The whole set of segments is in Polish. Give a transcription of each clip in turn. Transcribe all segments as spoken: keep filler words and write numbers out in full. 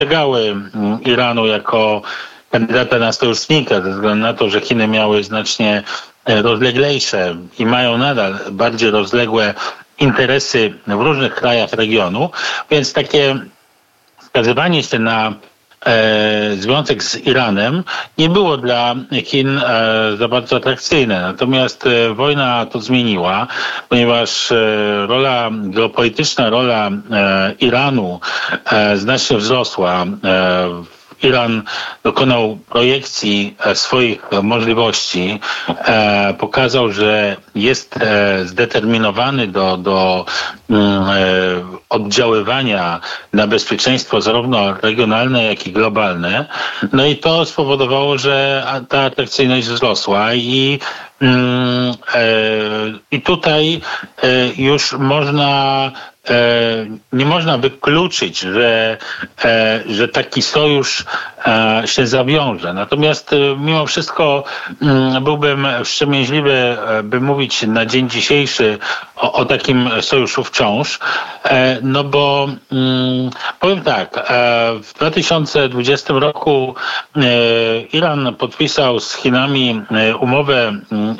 postrzegały Iranu jako kandydata na sojusznika, ze względu na to, że Chiny miały znacznie rozleglejsze i mają nadal bardziej rozległe interesy w różnych krajach regionu, więc takie wskazywanie się na E, związek z Iranem nie było dla Chin e, za bardzo atrakcyjne. Natomiast e, wojna to zmieniła, ponieważ e, rola geopolityczna, rola e, Iranu e, znacznie wzrosła. E, Iran dokonał projekcji swoich możliwości, e, pokazał, że jest e, zdeterminowany do, do e, oddziaływania na bezpieczeństwo zarówno regionalne, jak i globalne. No i to spowodowało, że ta atrakcyjność wzrosła i e, i tutaj e, już można nie można wykluczyć, że, że taki sojusz się zawiąże. Natomiast mimo wszystko byłbym wstrzemięźliwy, by mówić na dzień dzisiejszy o, o takim sojuszu wciąż, no bo powiem tak, w dwa tysiące dwudziestym roku Iran podpisał z Chinami umowę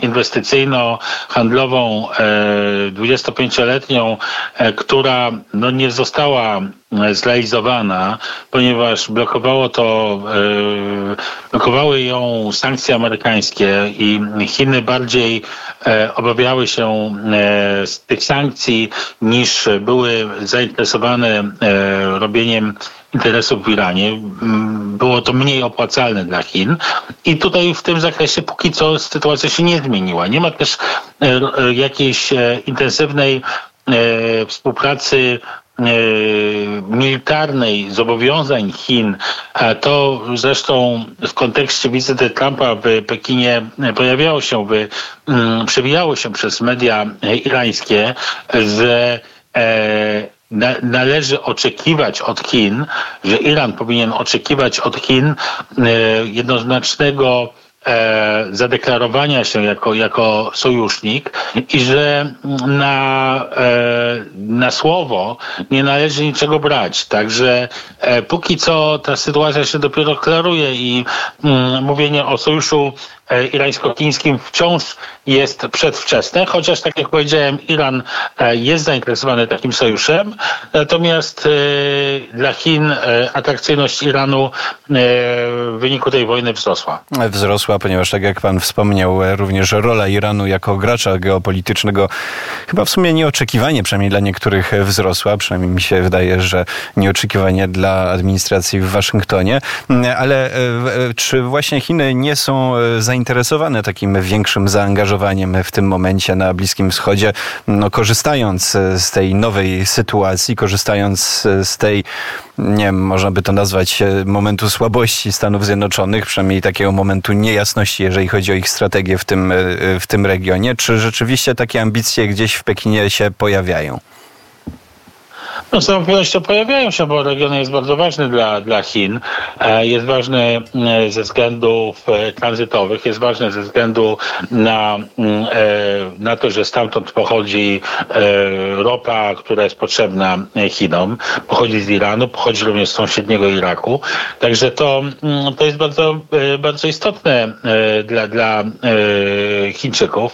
inwestycyjno-handlową dwudziestopięcioletnią, która no, nie została zrealizowana, ponieważ blokowało to, yy, blokowały ją sankcje amerykańskie i Chiny bardziej e, obawiały się e, z tych sankcji niż były zainteresowane e, robieniem interesów w Iranie. Było to mniej opłacalne dla Chin i tutaj w tym zakresie póki co sytuacja się nie zmieniła. Nie ma też e, jakiejś e, intensywnej E, współpracy e, militarnej, zobowiązań Chin. A to zresztą w kontekście wizyty Trumpa w Pekinie pojawiało się, by, um, przewijało się przez media irańskie, że e, na, należy oczekiwać od Chin, że Iran powinien oczekiwać od Chin e, jednoznacznego E, zadeklarowania się jako, jako sojusznik i że na, e, na słowo nie należy niczego brać. Także e, póki co ta sytuacja się dopiero klaruje i mm, mówienie o sojuszu e, irańsko-chińskim wciąż jest przedwczesne, chociaż tak jak powiedziałem, Iran e, jest zainteresowany takim sojuszem, natomiast e, dla Chin e, atrakcyjność Iranu e, w wyniku tej wojny wzrosła. Wzrosła, ponieważ tak jak pan wspomniał, również rola Iranu jako gracza geopolitycznego chyba w sumie nieoczekiwanie, przynajmniej dla niektórych, wzrosła. Przynajmniej mi się wydaje, że nieoczekiwanie dla administracji w Waszyngtonie. Ale czy właśnie Chiny nie są zainteresowane takim większym zaangażowaniem w tym momencie na Bliskim Wschodzie, no, korzystając z tej nowej sytuacji, korzystając z tej, nie wiem, można by to nazwać momentu słabości Stanów Zjednoczonych, przynajmniej takiego momentu niejasności, jeżeli chodzi o ich strategię w tym, w tym regionie? Czy rzeczywiście takie ambicje gdzieś w Pekinie się pojawiają? No z całą pewnością pojawiają się, bo region jest bardzo ważny dla, dla Chin. Jest ważny ze względów tranzytowych, jest ważny ze względu na, na to, że stamtąd pochodzi ropa, która jest potrzebna Chinom. Pochodzi z Iranu, pochodzi również z sąsiedniego Iraku. Także to, to jest bardzo, bardzo istotne dla, dla Chińczyków.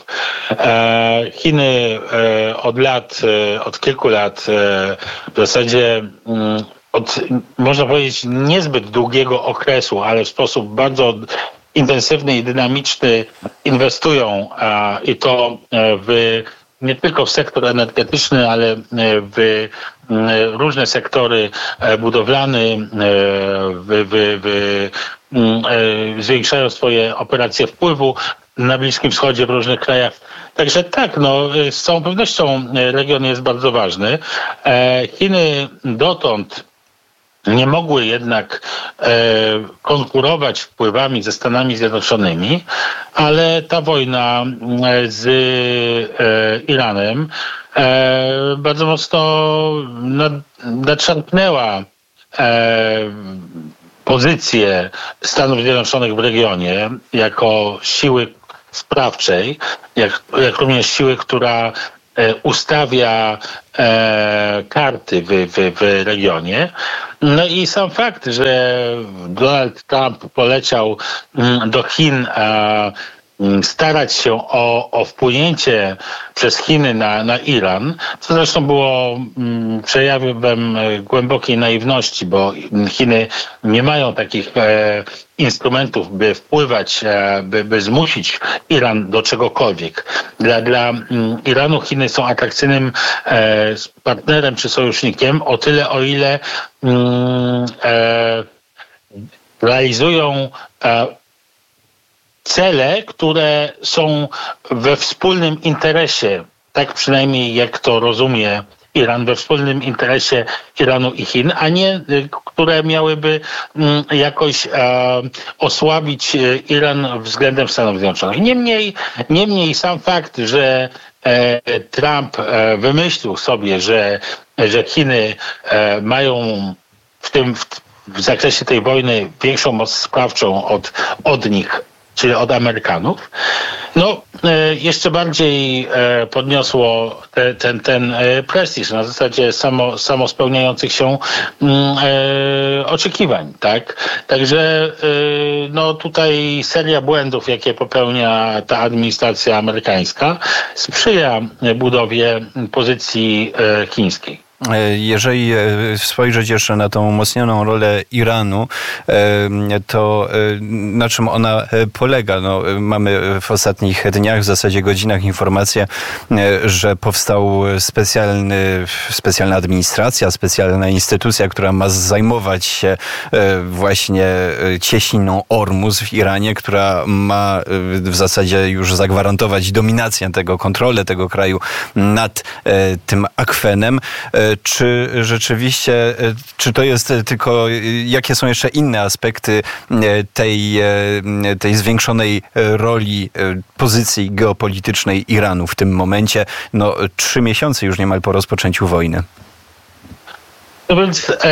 Chiny od lat, od kilku lat w zasadzie od, można powiedzieć, niezbyt długiego okresu, ale w sposób bardzo intensywny i dynamiczny inwestują a, i to w, nie tylko w sektor energetyczny, ale w różne sektory budowlane, w, w, w, zwiększają swoje operacje wpływu na Bliskim Wschodzie, w różnych krajach. Także tak, no, z całą pewnością region jest bardzo ważny. Chiny dotąd nie mogły jednak e, konkurować wpływami ze Stanami Zjednoczonymi, ale ta wojna z e, Iranem e, bardzo mocno nad, nadszarpnęła e, pozycję Stanów Zjednoczonych w regionie jako siły sprawczej, jak, jak również siły, która ustawia karty w, w, w regionie. No i sam fakt, że Donald Trump poleciał do Chin starać się o, o wpłynięcie przez Chiny na, na Iran, co zresztą było mm, przejawem głębokiej naiwności, bo Chiny nie mają takich e, instrumentów, by wpływać, e, by, by zmusić Iran do czegokolwiek. Dla, dla mm, Iranu Chiny są atrakcyjnym e, partnerem czy sojusznikiem o tyle, o ile mm, e, realizują e, cele, które są we wspólnym interesie, tak przynajmniej jak to rozumie Iran, we wspólnym interesie Iranu i Chin, a nie które miałyby jakoś osłabić Iran względem Stanów Zjednoczonych. Niemniej, niemniej sam fakt, że Trump wymyślił sobie, że, że Chiny mają w tym w, w zakresie tej wojny większą moc sprawczą od, od nich, czyli od Amerykanów, no jeszcze bardziej podniosło te, ten, ten prestiż na zasadzie samo, samospełniających się oczekiwań, tak? Także no tutaj seria błędów, jakie popełnia ta administracja amerykańska, sprzyja budowie pozycji chińskiej. Jeżeli spojrzeć jeszcze na tą umocnioną rolę Iranu, to na czym ona polega? No, mamy w ostatnich dniach, w zasadzie godzinach informację, że powstał specjalny, specjalna administracja, specjalna instytucja, która ma zajmować się właśnie cieśniną Ormus w Iranie, która ma w zasadzie już zagwarantować dominację tego, kontrolę tego kraju nad tym akwenem. Czy rzeczywiście, czy to jest tylko, jakie są jeszcze inne aspekty tej, tej zwiększonej roli pozycji geopolitycznej Iranu w tym momencie? No, trzy miesiące już niemal po rozpoczęciu wojny. No więc e,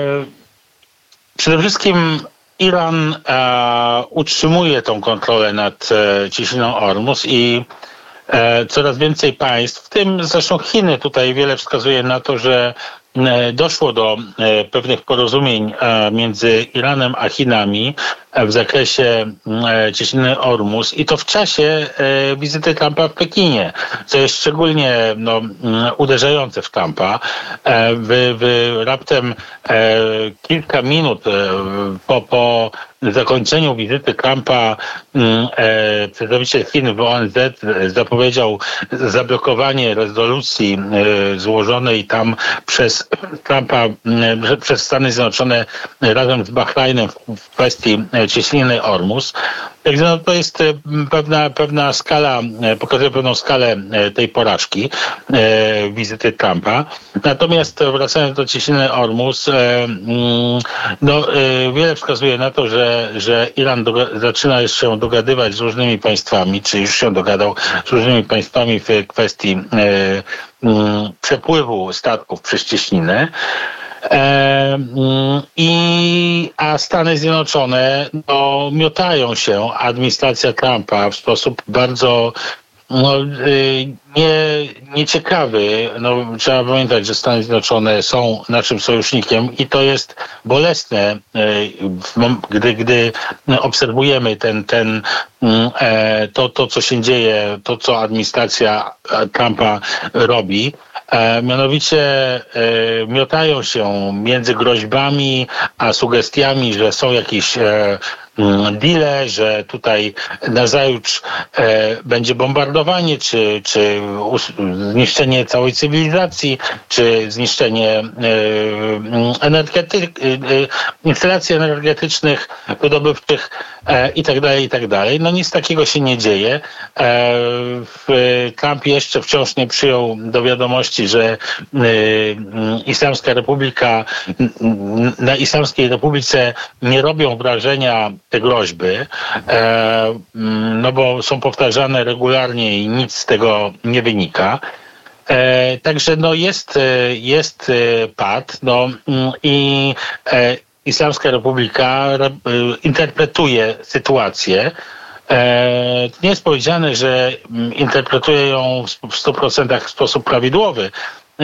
przede wszystkim Iran e, utrzymuje tą kontrolę nad e, cieśniną Ormus i coraz więcej państw, w tym zresztą Chiny, tutaj wiele wskazuje na to, że doszło do pewnych porozumień między Iranem a Chinami w zakresie cieśniny Ormus i to w czasie wizyty Trumpa w Pekinie, co jest szczególnie no, uderzające w Trumpa. W, w raptem kilka minut po, po zakończeniu wizyty Trumpa przedstawiciel Chin w O N Z zapowiedział zablokowanie rezolucji złożonej tam przez Trumpa, przez Stany Zjednoczone razem z Bahrajnem w kwestii cieśniny Ormus. Także no, to jest pewna, pewna skala, pokazuje pewną skalę tej porażki e, wizyty Trumpa. Natomiast wracając do cieśniny Ormus, e, no, e, wiele wskazuje na to, że, że Iran doga- zaczyna się dogadywać z różnymi państwami, czy już się dogadał z różnymi państwami w kwestii e, m, przepływu statków przez cieśninę. E, i, a Stany Zjednoczone no, miotają się, administracja Trumpa w sposób bardzo no, nie, nieciekawy. No, trzeba pamiętać, że Stany Zjednoczone są naszym sojusznikiem i to jest bolesne, gdy, gdy obserwujemy ten, ten, to, to, co się dzieje, to, co administracja Trumpa robi. E, mianowicie e, miotają się między groźbami a sugestiami, że są jakieś e, deale, że tutaj nazajutrz e, będzie bombardowanie, czy, czy zniszczenie całej cywilizacji, czy zniszczenie e, energety- e, instalacji energetycznych, wydobywczych e, i tak dalej, i tak dalej. No nic takiego się nie dzieje. E, w, Trump jeszcze wciąż nie przyjął do wiadomości, że e, Islamska Republika, na Islamskiej Republice nie robią wrażenia te groźby, e, no bo są powtarzane regularnie i nic z tego nie wynika. E, także no jest, jest pad, no i e, Islamska Republika e, interpretuje sytuację Nie jest powiedziane, że interpretuje ją w stu procentach w sposób prawidłowy,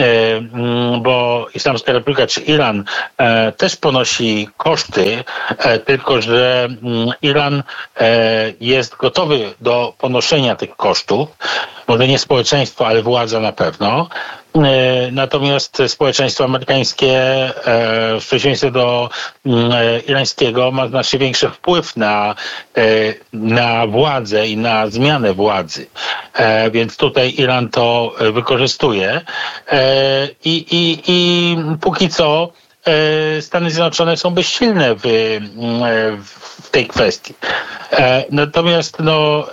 bo Islamska Republika czy Iran też ponosi koszty, tylko że Iran jest gotowy do ponoszenia tych kosztów. Może nie społeczeństwo, ale władza na pewno. Natomiast społeczeństwo amerykańskie w przeciwieństwie do irańskiego ma znacznie większy wpływ na, na władzę i na zmianę władzy. Więc tutaj Iran to wykorzystuje. I, i, i póki co Stany Zjednoczone są bezsilne w, w tej kwestii. Natomiast no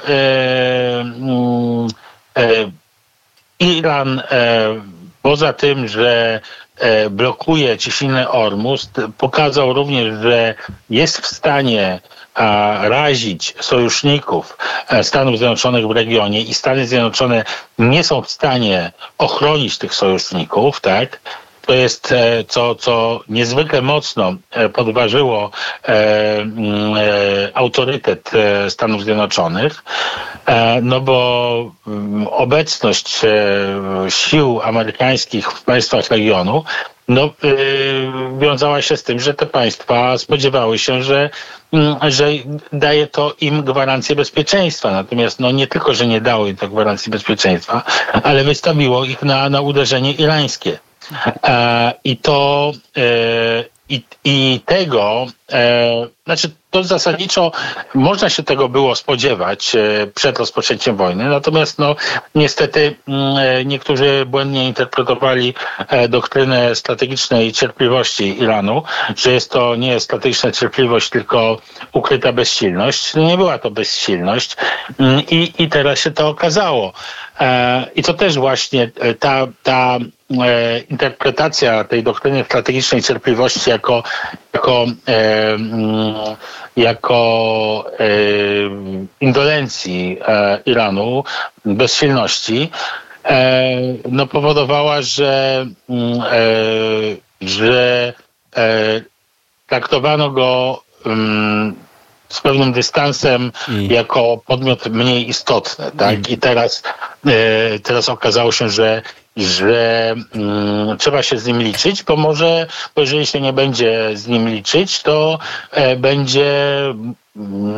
Iran poza tym, że blokuje ciśnienie Ormus, pokazał również, że jest w stanie razić sojuszników Stanów Zjednoczonych w regionie i Stany Zjednoczone nie są w stanie ochronić tych sojuszników, tak? To jest co, co niezwykle mocno podważyło e, e, autorytet Stanów Zjednoczonych, e, no bo obecność e, sił amerykańskich w państwach regionu no, e, wiązała się z tym, że te państwa spodziewały się, że, że daje to im gwarancję bezpieczeństwa. Natomiast no, nie tylko, że nie dało im to gwarancji bezpieczeństwa, ale wystawiło ich na, na uderzenie irańskie. E, I to e, i, i tego, e, znaczy to zasadniczo można się tego było spodziewać e, przed rozpoczęciem wojny, natomiast no niestety e, niektórzy błędnie interpretowali e, doktrynę strategicznej cierpliwości Iranu, że jest to nie jest strategiczna cierpliwość, tylko ukryta bezsilność. Nie była to bezsilność i, i teraz się to okazało. E, I to też właśnie ta, ta e, interpretacja tej doktryny strategicznej cierpliwości jako, jako, e, jako e, indolencji e, Iranu, bezsilności, e, no powodowała, że, e, że e, traktowano go um, z pewnym dystansem I... jako podmiot mniej istotny, tak? I, I teraz, e, teraz okazało się, że, że mm, trzeba się z nim liczyć, bo może, bo jeżeli się nie będzie z nim liczyć, to e, będzie mm,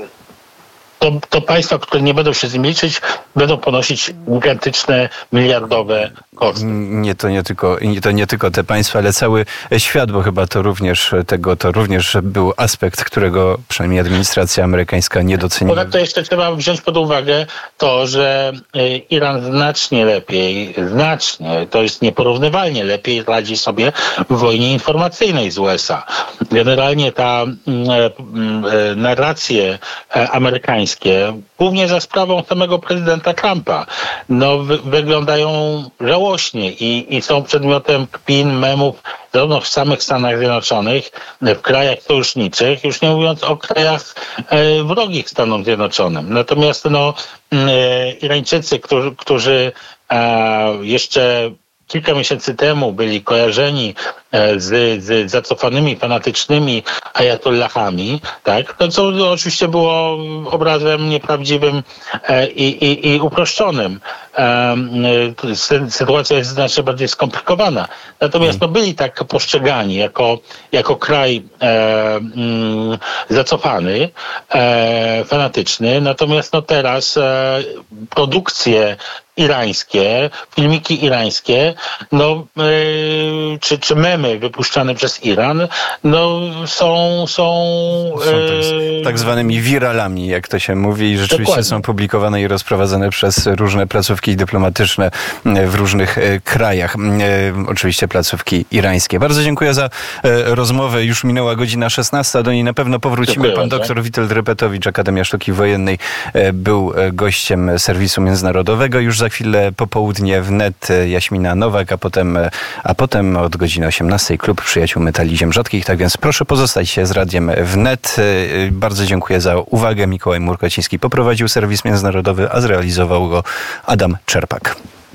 to, to państwa, które nie będą się z nim liczyć, będą ponosić gigantyczne, miliardowe koszty. Nie, to nie tylko, nie, to nie tylko te państwa, ale cały świat, bo chyba to również tego, to również był aspekt, którego przynajmniej administracja amerykańska nie doceniła. Ponadto jeszcze trzeba wziąć pod uwagę to, że Iran znacznie lepiej, znacznie, to jest nieporównywalnie lepiej radzi sobie w wojnie informacyjnej z U S A. Generalnie ta e, narracje amerykańskie, głównie za sprawą samego prezydenta Trumpa, no wy, wyglądają żałośnie i, i są przedmiotem kpin, memów zarówno w samych Stanach Zjednoczonych, w krajach sojuszniczych, już nie mówiąc o krajach e, wrogich Stanom Zjednoczonym. Natomiast no, e, Irańczycy, którzy, którzy e, jeszcze kilka miesięcy temu byli kojarzeni z, z zacofanymi, fanatycznymi ajatollahami, tak? To co oczywiście było obrazem nieprawdziwym i, i, i uproszczonym. Sytuacja jest znacznie bardziej skomplikowana. Natomiast no, byli tak postrzegani jako, jako kraj e, mm, zacofany, e, fanatyczny. Natomiast no, teraz e, produkcje irańskie, filmiki irańskie, no, yy, czy, czy memy wypuszczane przez Iran, no, są... Są, są yy... tak, tak zwanymi wiralami, jak to się mówi, i rzeczywiście Dokładnie. Są publikowane i rozprowadzane przez różne placówki dyplomatyczne w różnych yy, krajach. Yy, oczywiście placówki irańskie. Bardzo dziękuję za yy, rozmowę. Już minęła godzina szesnasta, do niej na pewno powrócimy. Dziękuję Pan bardzo. Doktor Witold Repetowicz, Akademia Sztuki Wojennej, yy, był gościem serwisu międzynarodowego. Już za chwilę popołudnie wnet Jaśmina Nowak, a potem, a potem od godziny osiemnastej Klub Przyjaciół Metali Ziem Rzadkich. Tak więc proszę pozostać się z radiem wnet. Bardzo dziękuję za uwagę. Mikołaj Murkociński poprowadził serwis międzynarodowy, a zrealizował go Adam Czerpak.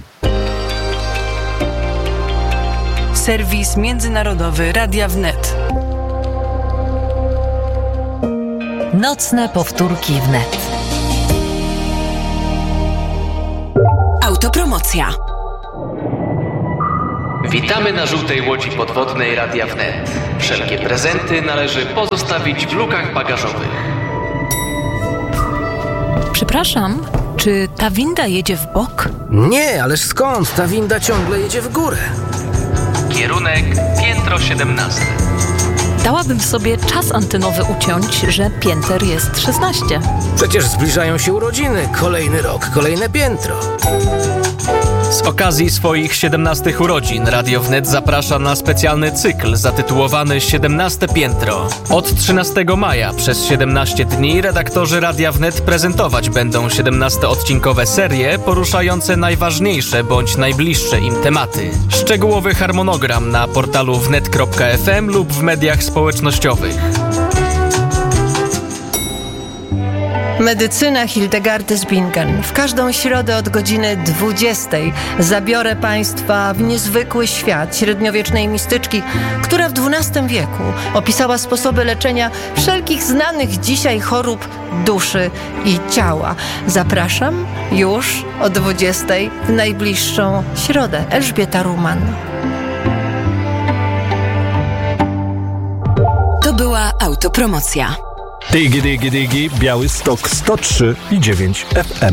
Serwis międzynarodowy Radia Wnet. Nocne powtórki wnet. Autopromocja. Witamy na żółtej łodzi podwodnej Radia Wnet. Wszelkie prezenty należy pozostawić w lukach bagażowych. Przepraszam, czy ta winda jedzie w bok? Nie, ależ skąd? Ta winda ciągle jedzie w górę. Kierunek piętro siedemnaste. Dałabym sobie czas antenowy uciąć, że pięter jest szesnaście. Przecież zbliżają się urodziny. Kolejny rok, kolejne piętro. Z okazji swoich siedemnastych urodzin Radio Wnet zaprasza na specjalny cykl zatytułowany siedemnaste piętro. Od trzynastego maja przez siedemnaście dni redaktorzy Radia Wnet prezentować będą siedemnastoodcinkowe serie poruszające najważniejsze bądź najbliższe im tematy. Szczegółowy harmonogram na portalu wnet kropka f m lub w mediach społecznościowych. Medycyna Hildegardy z Bingen. W każdą środę od godziny dwudziestej zabiorę Państwa w niezwykły świat średniowiecznej mistyczki, która w dwunastym wieku opisała sposoby leczenia wszelkich znanych dzisiaj chorób duszy i ciała. Zapraszam już o dwudziestej w najbliższą środę. Elżbieta Ruman. To była autopromocja. Dygi, dygi, dygi, Białystok sto trzy i dziewięć F M.